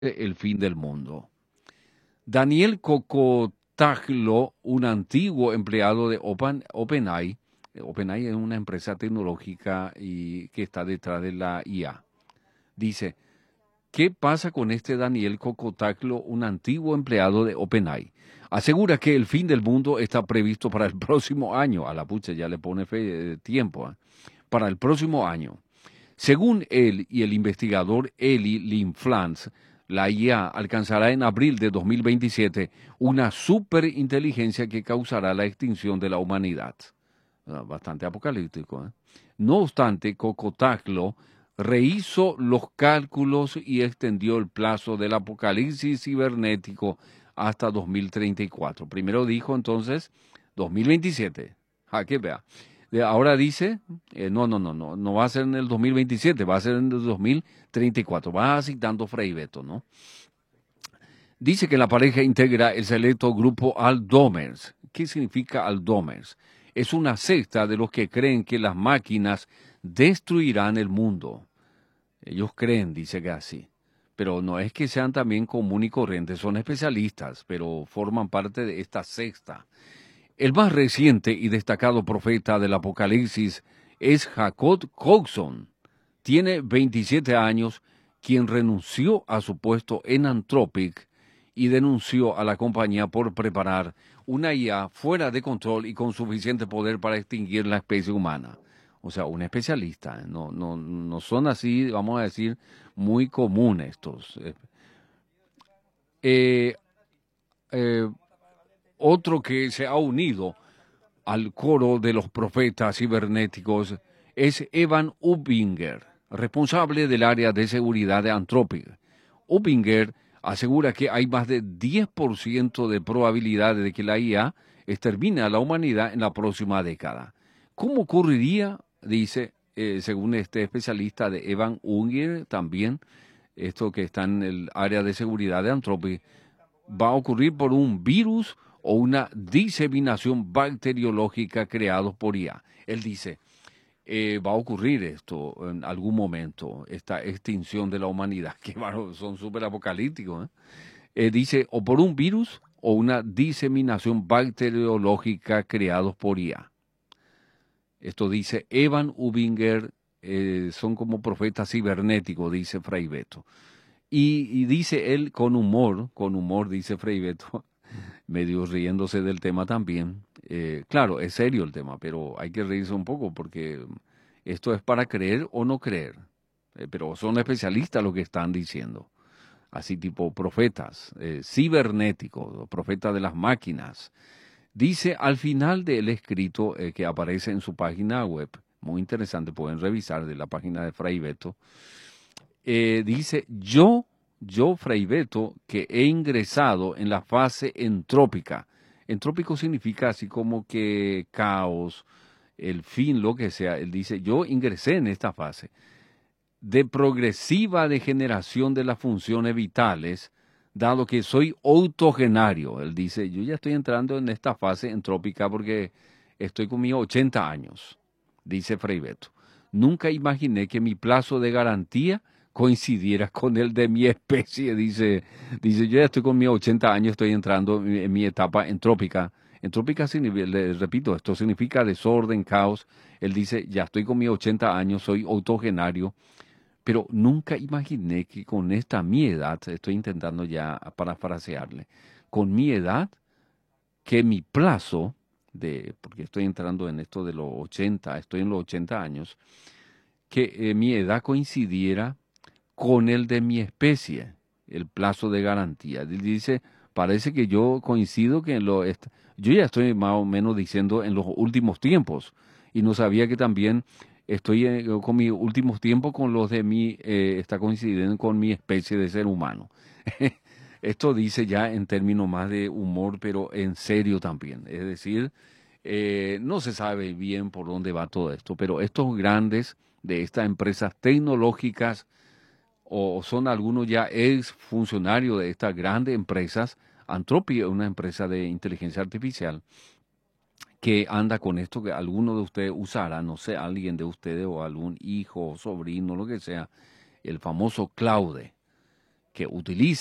el fin del mundo. Daniel Cocotaglo, un antiguo empleado de OpenAI, OpenAI es una empresa tecnológica y que está detrás de la IA, dice, ¿qué pasa con este Daniel Cocotaglo, un antiguo empleado de OpenAI? Asegura que el fin del mundo está previsto para el próximo año. A la pucha ya le pone tiempo. Para el próximo año. Según él y el investigador Eli Linflans, la IA alcanzará en abril de 2027 una superinteligencia que causará la extinción de la humanidad. Bastante apocalíptico. No obstante, Cocotaglo rehizo los cálculos y extendió el plazo del apocalipsis cibernético hasta 2034. Primero dijo entonces 2027. ¿A qué vea? Ahora dice, no va a ser en el 2027, va a ser en el 2034. Va citando Frei Beto, ¿no? Dice que la pareja integra el selecto grupo Aldomers. ¿Qué significa Aldomers? Es una secta de los que creen que las máquinas destruirán el mundo. Ellos creen, dice Gassi. Pero no es que sean también común y corriente, son especialistas, pero forman parte de esta secta. El más reciente y destacado profeta del Apocalipsis es Jacob Coxon. Tiene 27 años, quien renunció a su puesto en Anthropic y denunció a la compañía por preparar una IA fuera de control y con suficiente poder para extinguir la especie humana. O sea, un especialista. No son así, vamos a decir, muy comunes estos. Eh, eh, Otro que se ha unido al coro de los profetas cibernéticos es Evan Ubinger, responsable del área de seguridad de Anthropic. Ubinger asegura que hay más de 10% de probabilidades de que la IA extermine a la humanidad en la próxima década. ¿Cómo ocurriría? Dice, según este especialista de Evan Ubinger, también, esto que está en el área de seguridad de Anthropic, va a ocurrir por un virus o una diseminación bacteriológica creados por IA. Él dice, va a ocurrir esto en algún momento, esta extinción de la humanidad, que bueno, son súper apocalípticos. Dice, o por un virus o una diseminación bacteriológica creados por IA. Esto dice Evan Ubinger, son como profetas cibernéticos, dice Fray Beto. Y dice él con humor, dice Frei Beto, medio riéndose del tema también. Claro, es serio el tema, pero hay que reírse un poco porque esto es para creer o no creer. Pero son especialistas lo que están diciendo. Así tipo profetas, cibernéticos, profetas de las máquinas. Dice al final del escrito que aparece en su página web, muy interesante, pueden revisar de la página de Fray Beto, dice, yo, Fray Beto, que he ingresado en la fase entrópica. Entrópico significa así como que caos, el fin, lo que sea. Él dice, yo ingresé en esta fase de progresiva degeneración de las funciones vitales, dado que soy autogenario. Él dice, yo ya estoy entrando en esta fase entrópica porque estoy con mis 80 años, dice Frei Beto. Nunca imaginé que mi plazo de garantía coincidiera con el de mi especie, dice, yo ya estoy con mis 80 años, estoy entrando en mi etapa entrópica. Entrópica, le repito, esto significa desorden, caos. Él dice, ya estoy con mis 80 años, soy autogenario, pero nunca imaginé que con esta mi edad, estoy intentando ya parafrasearle, con mi edad, que mi plazo porque estoy entrando en esto de los 80, estoy en los 80 años, que mi edad coincidiera con el de mi especie, el plazo de garantía. Dice, parece que yo coincido que yo ya estoy más o menos diciendo en los últimos tiempos, y no sabía que también estoy con mis últimos tiempos con los de está coincidiendo con mi especie de ser humano. Esto dice ya en términos más de humor, pero en serio también. Es decir, no se sabe bien por dónde va todo esto, pero estos grandes de estas empresas tecnológicas o son algunos ya ex funcionarios de estas grandes empresas, Anthropic es una empresa de inteligencia artificial que anda con esto que alguno de ustedes usará, no sé, alguien de ustedes o algún hijo o sobrino, lo que sea, el famoso Claude. que utiliza